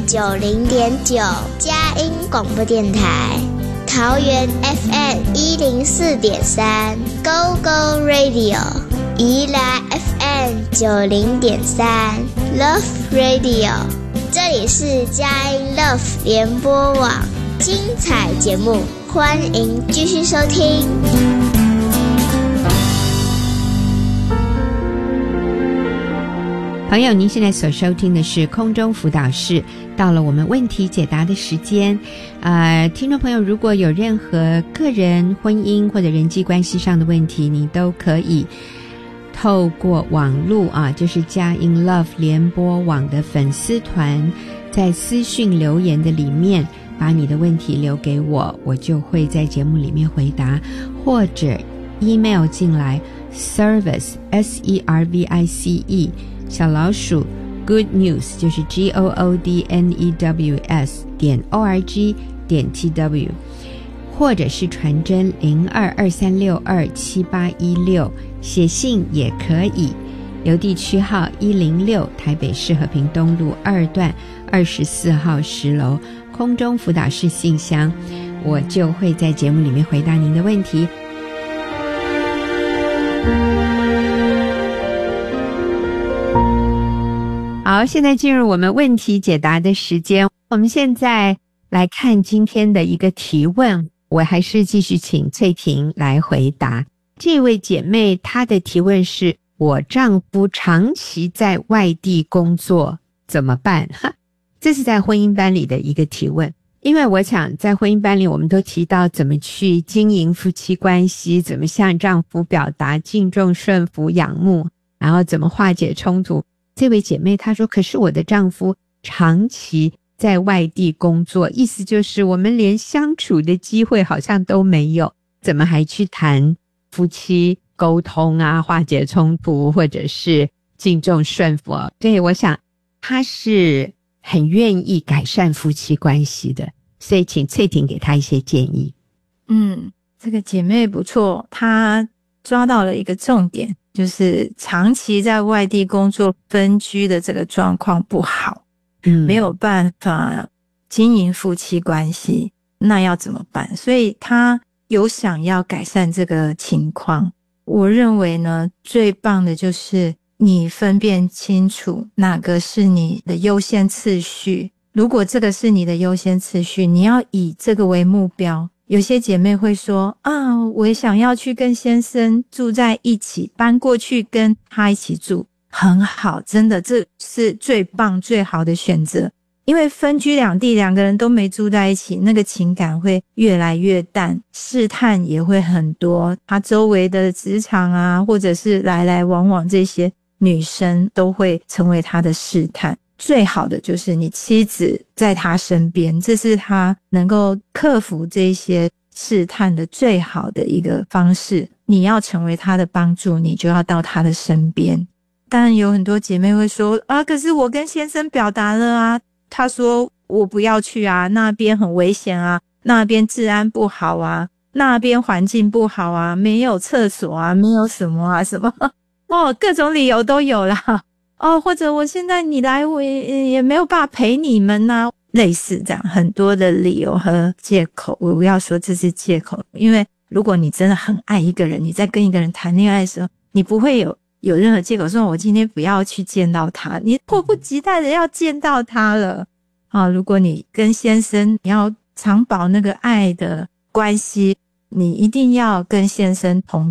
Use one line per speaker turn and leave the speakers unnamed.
90.9佳音广播电台，桃园 FM 104.3 Go Go Radio， 宜兰 FM 90.3 Love Radio， 这里是佳音 Love 联播网，精彩节目欢迎继续收听。
朋友，您现在所收听的是空中辅导室，到了我们问题解答的时间。听众朋友，如果有任何个人、婚姻或者人际关系上的问题，你都可以透过网络就是佳音 Love 联播网的粉丝团，在私讯留言的里面把你的问题留给我，我就会在节目里面回答，或者 email 进来 service SERVICE 小老鼠 good news 就是 GOODNEWS.org.tw， 或者是传真0223627816，写信也可以，邮递区号106，台北市和平东路2段24号10楼，空中辅导室信箱，我就会在节目里面回答您的问题。好，现在进入我们问题解答的时间。我们现在来看今天的一个提问，我还是继续请翠婷来回答。这位姐妹她的提问是：我丈夫长期在外地工作怎么办？这是在婚姻班里的一个提问。因为我想在婚姻班里我们都提到怎么去经营夫妻关系，怎么向丈夫表达敬重、顺服、仰慕，然后怎么化解冲突。这位姐妹她说，可是我的丈夫长期在外地工作，意思就是我们连相处的机会好像都没有，怎么还去谈夫妻沟通化解冲突或者是敬重顺服。对，我想她是很愿意改善夫妻关系的，所以请翠婷给她一些建议。
这个姐妹不错，她抓到了一个重点，就是长期在外地工作分居的这个状况不好，没有办法经营夫妻关系，那要怎么办？所以他有想要改善这个情况。我认为呢，最棒的就是你分辨清楚哪个是你的优先次序。如果这个是你的优先次序，你要以这个为目标。有些姐妹会说我也想要去跟先生住在一起，搬过去跟他一起住，很好，真的这是最棒最好的选择。因为分居两地，两个人都没住在一起，那个情感会越来越淡，试探也会很多，他周围的职场或者是来来往往，这些女生都会成为他的试探。最好的就是你妻子在他身边，这是他能够克服这些试探的最好的一个方式。你要成为他的帮助，你就要到他的身边。当然有很多姐妹会说可是我跟先生表达了他说我不要去那边很危险那边治安不好那边环境不好没有厕所没有什么什么各种理由都有啦。或者我现在你来我也没有办法陪你们类似这样很多的理由和借口。我不要说这是借口，因为如果你真的很爱一个人，你在跟一个人谈恋爱的时候，你不会有任何借口说我今天不要去见到他，你迫不及待的要见到他了如果你跟先生你要长保那个爱的关系，你一定要跟先生同